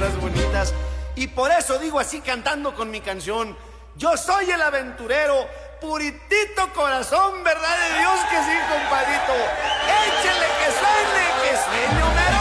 palabras bonitas. Y por eso digo así cantando con mi canción: yo soy el aventurero, puritito corazón, verdad de Dios que sí, compadrito. Échele que suene, Homero.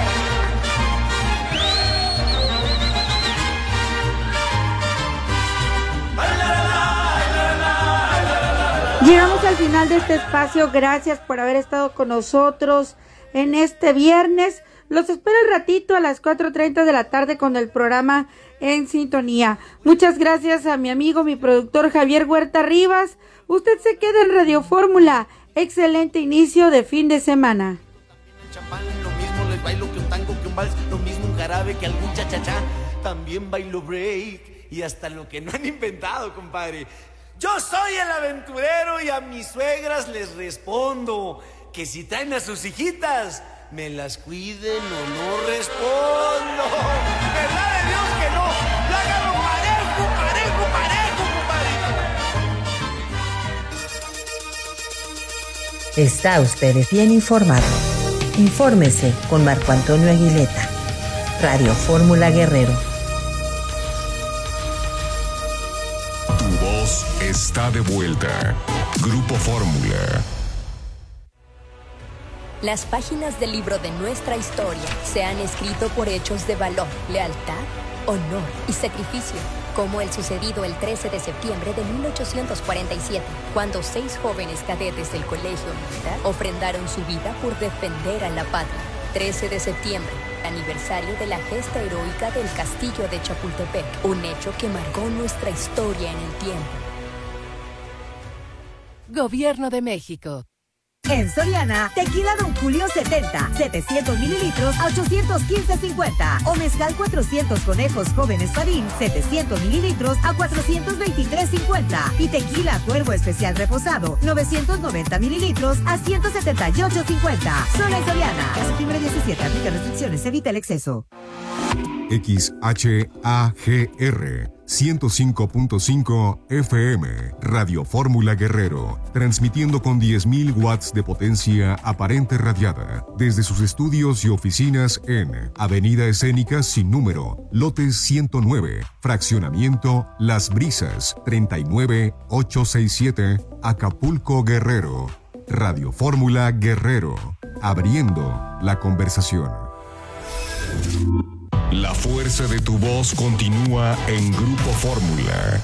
Llegamos al final de este espacio. Gracias por haber estado con nosotros en este viernes. Los espero el ratito a las 4:30 de la tarde con el programa En Sintonía. Muchas gracias a mi amigo, mi productor Javier Huerta Rivas. Usted se queda en Radio Fórmula. Excelente inicio de fin de semana. Lo mismo les bailo que un tango, que un vals, lo mismo un jarabe que algún cha-cha-cha. También bailo break y hasta lo que no han inventado, compadre. Yo soy el aventurero y a mis suegras les respondo que si traen a sus hijitas, me las cuiden o no respondo. ¿Verdad de Dios que no? Lo agarro parejo, compadrito. Está usted bien informado. Infórmese con Marco Antonio Aguileta. Radio Fórmula Guerrero. Tu voz está de vuelta. Grupo Fórmula. Las páginas del libro de nuestra historia se han escrito por hechos de valor, lealtad, honor y sacrificio, como el sucedido el 13 de septiembre de 1847, cuando 6 jóvenes cadetes del Colegio Militar ofrendaron su vida por defender a la patria. 13 de septiembre, aniversario de la gesta heroica del Castillo de Chapultepec, un hecho que marcó nuestra historia en el tiempo. Gobierno de México. En Soriana, tequila Don Julio 70, 700 mililitros a 815.50. O mezcal 400 conejos jóvenes Padín, 700 mililitros a 423.50. Y tequila Cuervo Especial Reposado, 990 mililitros a 178.50. Solo en Soriana. Hasta septiembre 17, aplica restricciones, evita el exceso. XHAGR 105.5 FM, Radio Fórmula Guerrero, transmitiendo con 10.000 watts de potencia aparente radiada, desde sus estudios y oficinas en Avenida Escénica sin número, lote 109, fraccionamiento Las Brisas, 39867, Acapulco, Guerrero. Radio Fórmula Guerrero, abriendo la conversación. La fuerza de tu voz continúa en Grupo Fórmula.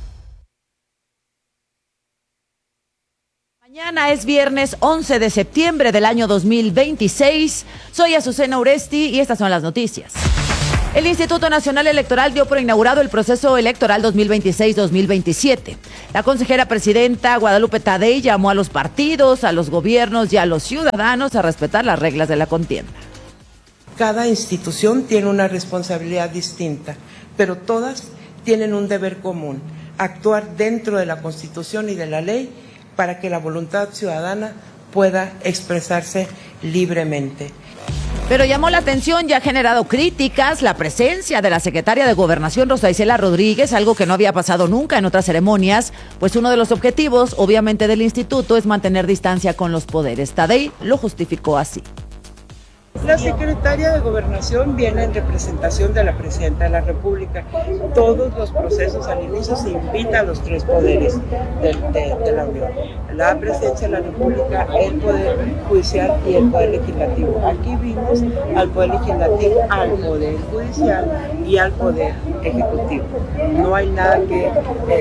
Mañana es viernes 11 de septiembre del año 2026. Soy Azucena Uresti y estas son las noticias. El Instituto Nacional Electoral dio por inaugurado el proceso electoral 2026-2027. La consejera presidenta Guadalupe Tadei llamó a los partidos, a los gobiernos y a los ciudadanos a respetar las reglas de la contienda. Cada institución tiene una responsabilidad distinta, pero todas tienen un deber común: actuar dentro de la Constitución y de la ley para que la voluntad ciudadana pueda expresarse libremente. Pero llamó la atención y ha generado críticas la presencia de la secretaria de Gobernación, Rosa Isela Rodríguez, algo que no había pasado nunca en otras ceremonias, pues uno de los objetivos, obviamente, del instituto es mantener distancia con los poderes. Tadei lo justificó así. La secretaria de Gobernación viene en representación de la Presidenta de la República. Todos los procesos al inicio se invita a los 3 poderes de la Unión: la Presidencia de la República, el Poder Judicial y el Poder Legislativo. Aquí vimos al Poder Legislativo, al Poder Judicial y al Poder Ejecutivo. No hay nada de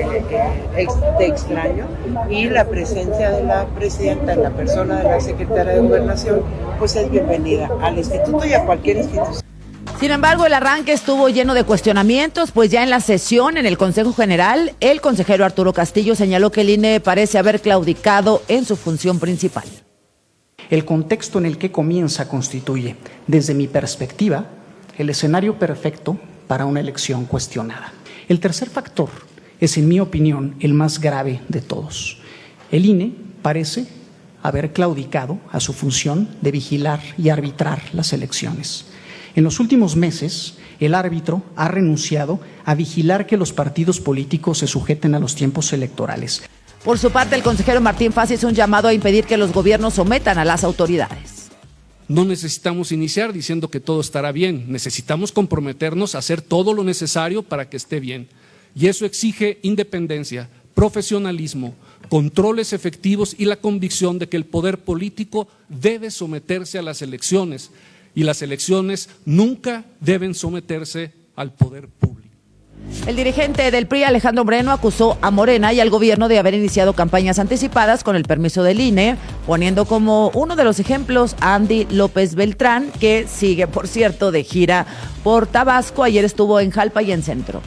extraño, y la presencia de la Presidenta en la persona de la Secretaria de Gobernación pues es bienvenida al instituto y a cualquier institución. Sin embargo, el arranque estuvo lleno de cuestionamientos, pues ya en la sesión en el Consejo General, el consejero Arturo Castillo señaló que el INE parece haber claudicado en su función principal. El contexto en el que comienza constituye, desde mi perspectiva, el escenario perfecto para una elección cuestionada. El tercer factor es, en mi opinión, el más grave de todos. El INE parece haber claudicado a su función de vigilar y arbitrar las elecciones. En los últimos meses, el árbitro ha renunciado a vigilar que los partidos políticos se sujeten a los tiempos electorales. Por su parte, el consejero Martín Faz hizo un llamado a impedir que los gobiernos sometan a las autoridades. no necesitamos iniciar diciendo que todo estará bien, necesitamos comprometernos a hacer todo lo necesario para que esté bien. Y eso exige independencia, profesionalismo, controles efectivos y la convicción de que el poder político debe someterse a las elecciones y las elecciones nunca deben someterse al poder público. El dirigente del PRI, Alejandro Moreno, acusó a Morena y al gobierno de haber iniciado campañas anticipadas con el permiso del INE, poniendo como uno de los ejemplos a Andy López Beltrán, que sigue, por cierto, de gira por Tabasco. Ayer estuvo en Jalpa y en Centro.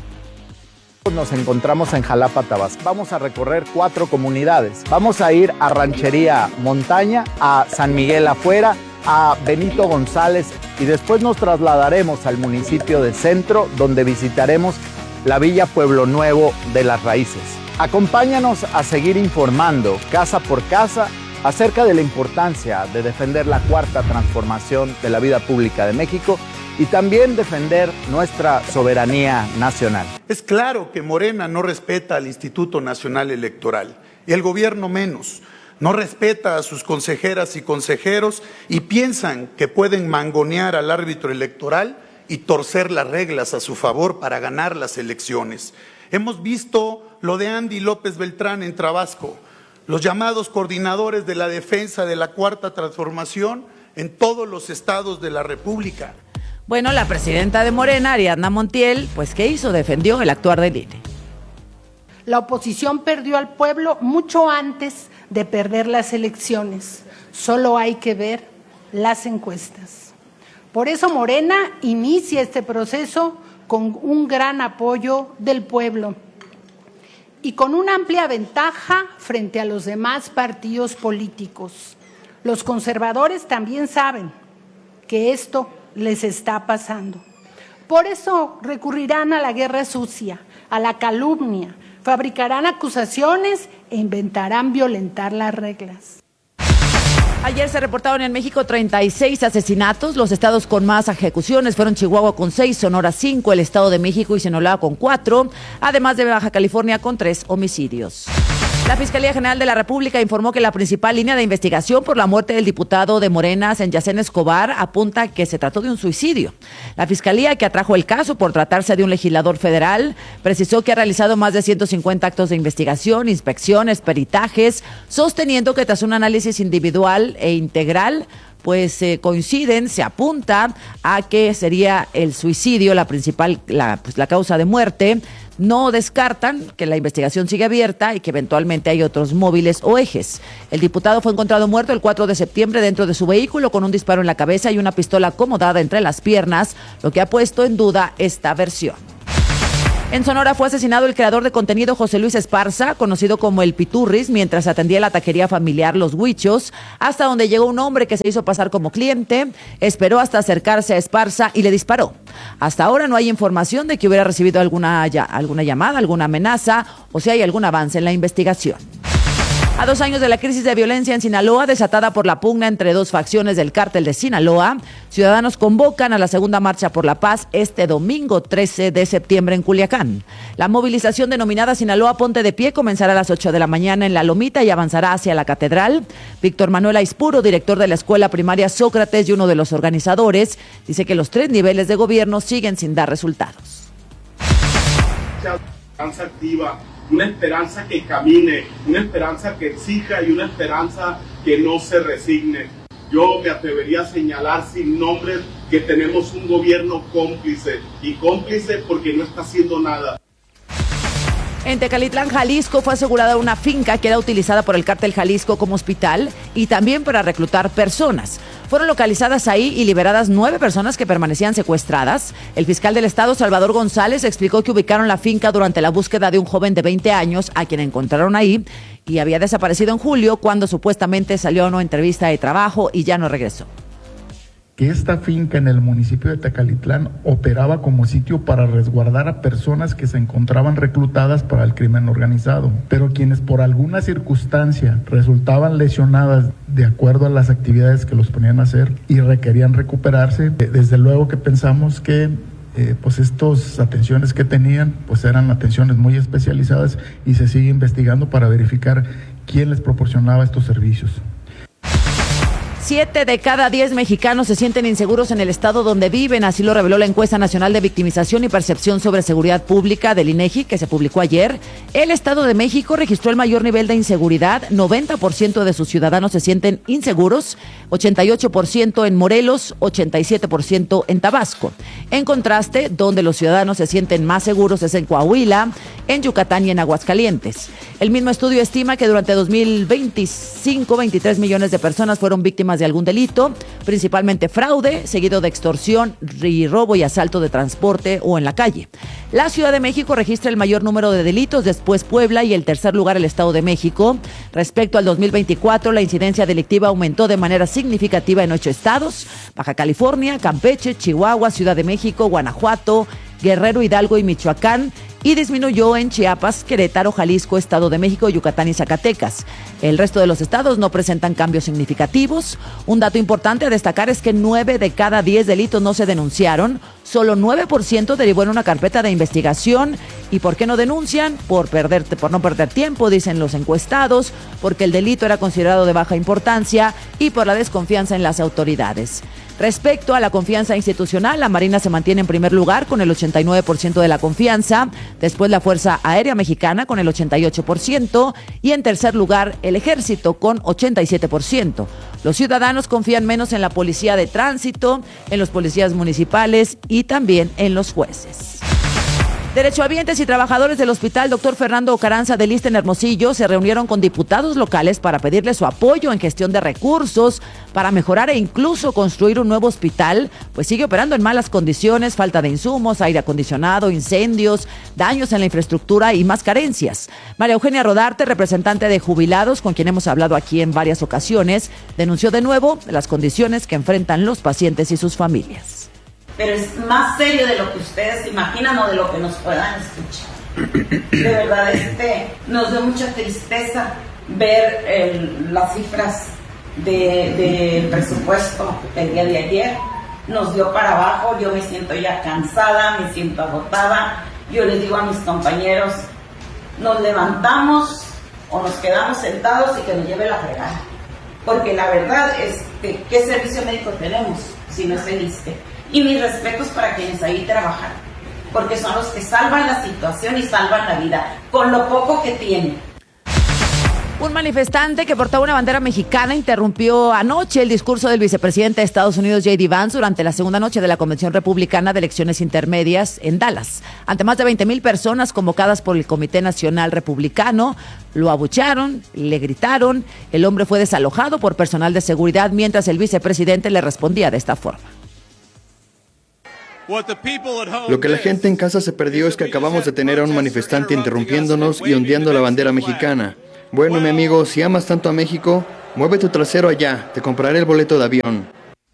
Nos encontramos en Jalapa, Tabasco. Vamos a recorrer 4 comunidades. Vamos a ir a Ranchería Montaña, a San Miguel Afuera, a Benito González y después nos trasladaremos al municipio de Centro, donde visitaremos la Villa Pueblo Nuevo de las Raíces. Acompáñanos a seguir informando casa por casa acerca de la importancia de defender la cuarta transformación de la vida pública de México y también defender nuestra soberanía nacional. Es claro que Morena no respeta al Instituto Nacional Electoral y el gobierno menos. No respeta a sus consejeras y consejeros y piensan que pueden mangonear al árbitro electoral y torcer las reglas a su favor para ganar las elecciones. Hemos visto lo de Andy López Beltrán en Tabasco, los llamados coordinadores de la defensa de la cuarta transformación en todos los estados de la República. Bueno, la presidenta de Morena, Ariadna Montiel, pues ¿qué hizo? Defendió el actuar del INE. La oposición perdió al pueblo mucho antes de perder las elecciones. Solo hay que ver las encuestas. Por eso Morena inicia este proceso con un gran apoyo del pueblo y con una amplia ventaja frente a los demás partidos políticos. Los conservadores también saben que esto les está pasando. Por eso recurrirán a la guerra sucia, a la calumnia, fabricarán acusaciones e inventarán violentar las reglas. Ayer se reportaron en México 36 asesinatos. Los estados con más ejecuciones fueron Chihuahua con 6, Sonora 5, el Estado de México y Sinaloa con 4, además de Baja California con 3 homicidios. La Fiscalía General de la República informó que la principal línea de investigación por la muerte del diputado de Morena, Senyacén Escobar, apunta que se trató de un suicidio. La Fiscalía, que atrajo el caso por tratarse de un legislador federal, precisó que ha realizado más de 150 actos de investigación, inspecciones, peritajes, sosteniendo que tras un análisis individual e integral, pues coinciden, se apunta a que sería el suicidio la principal, la causa de muerte. No descartan que la investigación sigue abierta y que eventualmente hay otros móviles o ejes. El diputado fue encontrado muerto el 4 de septiembre dentro de su vehículo con un disparo en la cabeza y una pistola acomodada entre las piernas, lo que ha puesto en duda esta versión. En Sonora fue asesinado el creador de contenido José Luis Esparza, conocido como el Piturris, mientras atendía la taquería familiar Los Huichos, hasta donde llegó un hombre que se hizo pasar como cliente, esperó hasta acercarse a Esparza y le disparó. Hasta ahora no hay información de que hubiera recibido alguna llamada, alguna amenaza o si hay algún avance en la investigación. A 2 años de la crisis de violencia en Sinaloa, desatada por la pugna entre 2 facciones del cártel de Sinaloa, ciudadanos convocan a la segunda marcha por la paz este domingo 13 de septiembre en Culiacán. La movilización denominada Sinaloa Ponte de Pie comenzará a las 8 de la mañana en La Lomita y avanzará hacia la Catedral. Víctor Manuel Aispuro, director de la Escuela Primaria Sócrates y uno de los organizadores, dice que los 3 niveles de gobierno siguen sin dar resultados. Activa, una esperanza que camine, una esperanza que exija y una esperanza que no se resigne. Yo me atrevería a señalar sin nombres que tenemos un gobierno cómplice, y cómplice porque no está haciendo nada. En Tecalitlán, Jalisco, fue asegurada una finca que era utilizada por el cártel Jalisco como hospital y también para reclutar personas. Fueron localizadas ahí y liberadas 9 personas que permanecían secuestradas. El fiscal del estado, Salvador González, explicó que ubicaron la finca durante la búsqueda de un joven de 20 años a quien encontraron ahí y había desaparecido en julio cuando supuestamente salió a una entrevista de trabajo y ya no regresó. Que esta finca en el municipio de Tecalitlán operaba como sitio para resguardar a personas que se encontraban reclutadas para el crimen organizado, pero quienes por alguna circunstancia resultaban lesionadas de acuerdo a las actividades que los ponían a hacer y requerían recuperarse, desde luego que pensamos que pues estas atenciones que tenían pues eran atenciones muy especializadas y se sigue investigando para verificar quién les proporcionaba estos servicios. 7 de cada 10 mexicanos se sienten inseguros en el estado donde viven, así lo reveló la encuesta nacional de victimización y percepción sobre seguridad pública del INEGI, que se publicó ayer. El Estado de México registró el mayor nivel de inseguridad, 90% de sus ciudadanos se sienten inseguros, 88% en Morelos, 87% en Tabasco. En contraste, donde los ciudadanos se sienten más seguros es en Coahuila, en Yucatán y en Aguascalientes. El mismo estudio estima que durante 2025, 23 millones de personas fueron víctimas de algún delito, principalmente fraude, seguido de extorsión y robo y asalto de transporte o en la calle. La Ciudad de México registra el mayor número de delitos, después Puebla y el tercer lugar el Estado de México. Respecto al 2024, la incidencia delictiva aumentó de manera significativa en 8 estados: Baja California, Campeche, Chihuahua, Ciudad de México, Guanajuato, Guerrero, Hidalgo y Michoacán, y disminuyó en Chiapas, Querétaro, Jalisco, Estado de México, Yucatán y Zacatecas. El resto de los estados no presentan cambios significativos. Un dato importante a destacar es que 9 de cada 10 delitos no se denunciaron. Solo 9% derivó en una carpeta de investigación. ¿Y por qué no denuncian? Por no perder tiempo, dicen los encuestados, porque el delito era considerado de baja importancia y por la desconfianza en las autoridades. Respecto a la confianza institucional, la Marina se mantiene en primer lugar con el 89% de la confianza, después la Fuerza Aérea Mexicana con el 88% y en tercer lugar el Ejército con 87%. Los ciudadanos confían menos en la policía de tránsito, en los policías municipales y también en los jueces. Derechohabientes y trabajadores del Hospital Dr. Fernando Carranza del Issste en Hermosillo se reunieron con diputados locales para pedirle su apoyo en gestión de recursos, para mejorar e incluso construir un nuevo hospital, pues sigue operando en malas condiciones, falta de insumos, aire acondicionado, incendios, daños en la infraestructura y más carencias. María Eugenia Rodarte, representante de jubilados, con quien hemos hablado aquí en varias ocasiones, denunció de nuevo las condiciones que enfrentan los pacientes y sus familias. Pero es más serio de lo que ustedes imaginan o de lo que nos puedan escuchar. De verdad, nos dio mucha tristeza ver las cifras del presupuesto el día de ayer. Nos dio para abajo, yo me siento ya cansada, me siento agotada. Yo les digo a mis compañeros, nos levantamos o nos quedamos sentados y que nos lleve la fregada. Porque la verdad es que, ¿qué servicio médico tenemos si no es el Issste? Y mis respetos para quienes ahí trabajan, porque son los que salvan la situación y salvan la vida, con lo poco que tienen. Un manifestante que portaba una bandera mexicana interrumpió anoche el discurso del vicepresidente de Estados Unidos, J.D. Vance, durante la segunda noche de la Convención Republicana de Elecciones Intermedias en Dallas. Ante más de 20,000 personas convocadas por el Comité Nacional Republicano, lo abuchearon, le gritaron. El hombre fue desalojado por personal de seguridad mientras el vicepresidente le respondía de esta forma. Lo que la gente en casa se perdió es que acabamos de tener a un manifestante interrumpiéndonos y ondeando la bandera mexicana. Bueno, mi amigo, si amas tanto a México, mueve tu trasero allá, te compraré el boleto de avión.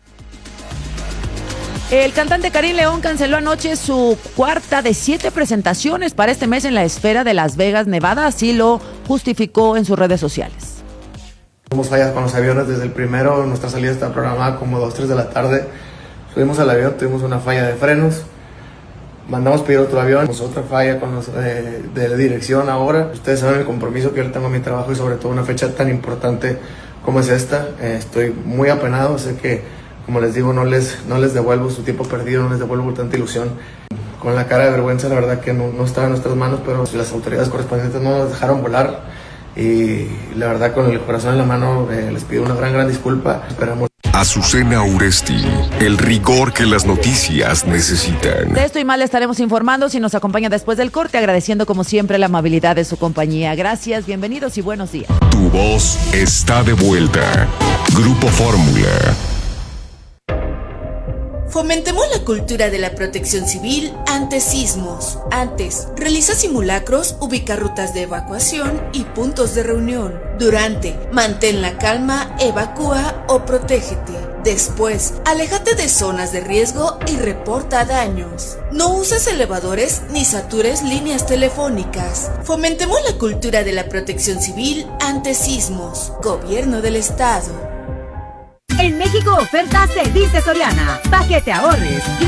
El cantante Karim León canceló anoche su cuarta de 7 presentaciones para este mes en la esfera de Las Vegas, Nevada, así lo justificó en sus redes sociales. Tuvimos fallas con los aviones desde el primero, nuestra salida está programada como 2, 3 de la tarde. Subimos al avión, tuvimos una falla de frenos, mandamos pedir otro avión, otra falla con los de dirección ahora. Ustedes saben el compromiso que yo tengo a mi trabajo y sobre todo una fecha tan importante como es esta. Estoy muy apenado, sé que, como les digo, no les devuelvo su tiempo perdido, no les devuelvo tanta ilusión. Con la cara de vergüenza, la verdad que no estaba en nuestras manos, pero las autoridades correspondientes no nos dejaron volar y la verdad con el corazón en la mano les pido una gran disculpa. Esperamos. Azucena Uresti, el rigor que las noticias necesitan. De esto y más le estaremos informando si nos acompaña después del corte, agradeciendo como siempre la amabilidad de su compañía. Gracias, bienvenidos y buenos días. Tu voz está de vuelta. Grupo Fórmula. Fomentemos la cultura de la protección civil ante sismos. Antes, realiza simulacros, ubica rutas de evacuación y puntos de reunión. Durante, mantén la calma, evacúa o protégete. Después, aléjate de zonas de riesgo y reporta daños. No uses elevadores ni satures líneas telefónicas. Fomentemos la cultura de la protección civil ante sismos. Gobierno del Estado. En México ofertas se dice Soriana. Pa' que te ahorres.